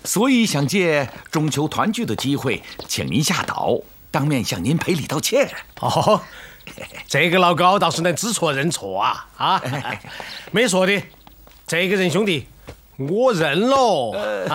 所以想借中秋团聚的机会，请您下岛，当面向您赔礼道歉。 哦，这个老高倒是能知错认错啊！没错的，这个仁兄弟，我认喽。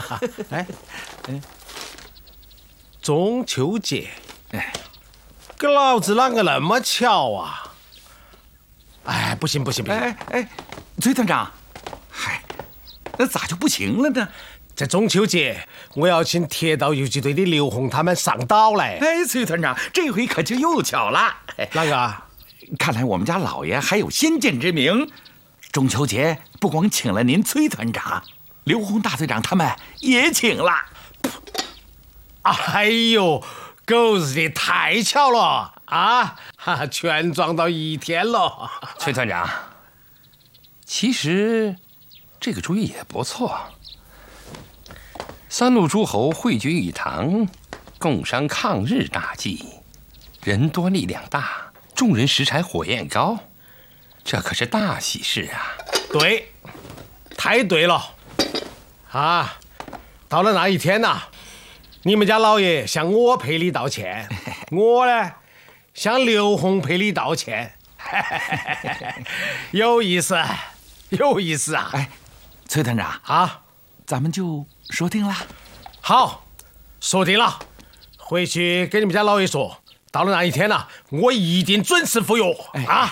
中秋节，跟老子啷个那么巧啊？不行！ 崔团长，那咋就不行了呢？ 这中秋节，我要请铁道游击队的刘红他们上岛来。 崔团长，这回可就又巧了。 哪个？ 看来我们家老爷还有先见之明，中秋节不光请了您崔团长，刘洪大队长他们也请了。 哎呦，狗日的太巧了啊！全撞到一天了。 崔团长，其实这个主意也不错。三路诸侯汇聚一堂，共商抗日大计，人多力量大，众人拾柴火焰高，这可是大喜事啊！ 对，太对了啊！到了那一天呐，你们家老爷向我赔礼道歉，我呢向刘洪赔礼道歉，有意思啊！ 崔团长啊， 咱们就说定了。 好，说定了，回去跟你们家老爷说，到了那一天呢，我一定准时赴约啊！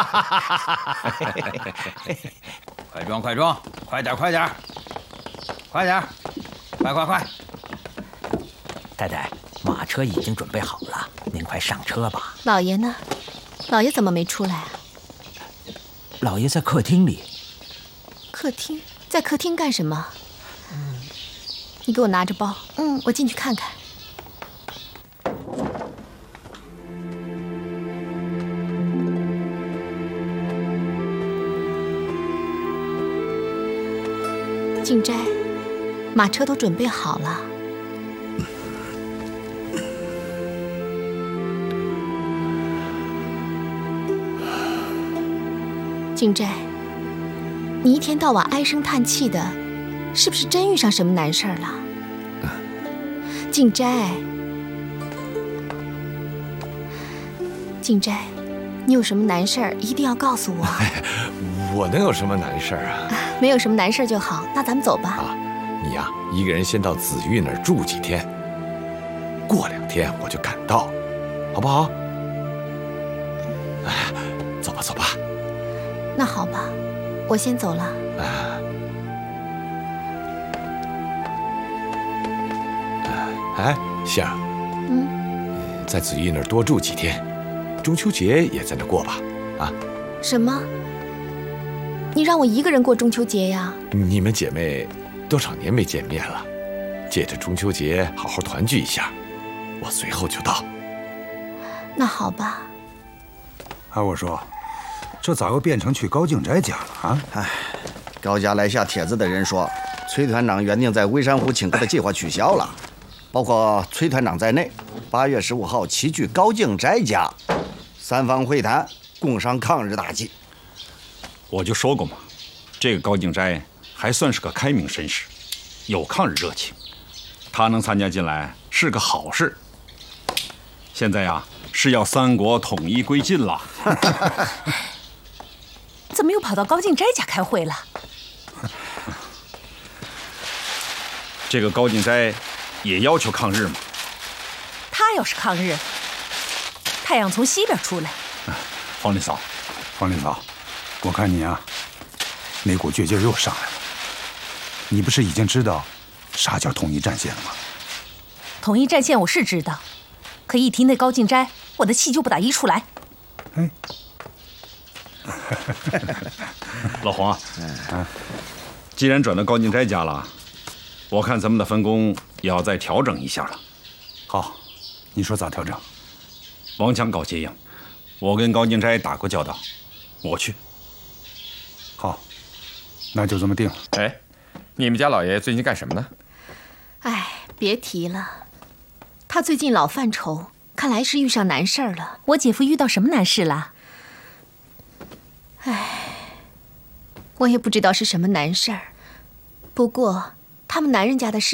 快装，快点，快！ 太太，马车已经准备好了，您快上车吧。 老爷呢？老爷怎么没出来啊？ 老爷在客厅里。 客厅？在客厅干什么？你给我拿着包，我进去看看。静斋，马车都准备好了。静斋，你一天到晚唉声叹气的，是不是真遇上什么难事儿了？静斋，你有什么难事儿一定要告诉我。 我能有什么难事儿啊？ 没有什么难事儿就好，那咱们走吧。 你呀，一个人先到子玉那儿住几天，过2天我就赶到，好不好？走吧。 那好吧，我先走了。 杏儿，在子玉那儿多住几天，中秋节也在那过吧？啊？ 什么？你让我一个人过中秋节呀？ 你们姐妹多少年没见面了，借着中秋节好好团聚一下，我随后就到。 那好吧。 我说，这咋又变成去高敬斋家了啊？ 高家来下帖子的人说，崔团长原定在微山湖请客的计划取消了，包括崔团长在内，8月15号齐聚高敬斋家，三方会谈，共商抗日大计。 我就说过嘛，这个高敬斋还算是个开明绅士，有抗日热情，他能参加进来是个好事。现在呀，是要三国统一归晋了。 怎么又跑到高敬斋家开会了？ 这个高敬斋也要求抗日嘛。 他要是抗日，太阳从西边出来。 黄林嫂， 我看你啊，那股倔劲又上来了。你不是已经知道啥叫统一战线了吗？ 统一战线我是知道，可一提那高敬斋，我的气就不打一处来。 老黄，既然转到高敬斋家了，我看咱们的分工也要再调整一下了。 好，你说咋调整？ 王强搞接应，我跟高敬斋打过交道，我去。 好，那就这么定了。 你们家老爷最近干什么呢？ 别提了，他最近老犯愁，看来是遇上难事儿了。 我姐夫遇到什么难事了？ 我也不知道是什么难事儿，不过他们男人家的事